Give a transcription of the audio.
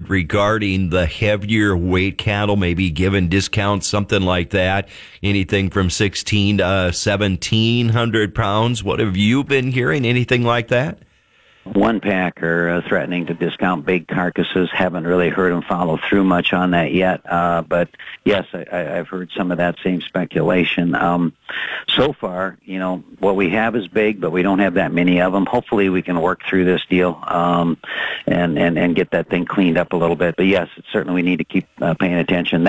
heard regarding the heavier weight cattle, maybe given discounts, something like that, anything from 16 to 1,700 pounds. What have you been hearing? Anything like that? One packer threatening to discount big carcasses. Haven't really heard him follow through much on that yet. But yes, I've heard some of that same speculation. So far, what we have is big, but we don't have that many of them. Hopefully we can work through this deal and get that thing cleaned up a little bit. But yes, certainly we need to keep paying attention.